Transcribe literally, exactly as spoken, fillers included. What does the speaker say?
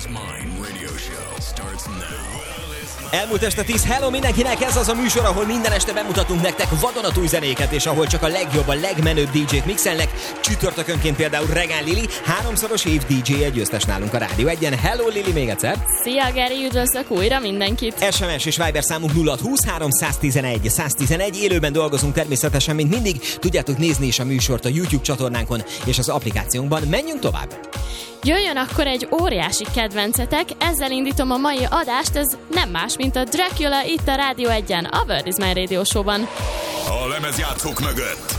Mine Radio Show starts now. Elmúlt este tíz, hello mindenkinek, ez az a műsor, ahol minden este bemutatunk nektek vadonatúj zenéket, és ahol csak a legjobb, a legmenőbb dé jék mixelnek. Csütörtökönként például Regán Lili, háromszoros év dé jéje győztes nálunk a Rádió egyen. Hello Lili, még egyszer! Szia Geri, üdvözlök újra mindenkit! es em es és Viber számunk nulla húsz háromszáztizenegy száztizenegy. Élőben dolgozunk természetesen, mint mindig. Tudjátok nézni is a műsort a YouTube csatornánkon és az applikációnkban. Menjünk tovább! Jöjjön akkor egy óriási kedvencetek, ezzel indítom a mai adást, ez nem más, mint a Dracula itt a Rádió egyen, a World is My Radio Show-ban. A lemezjátszók mögött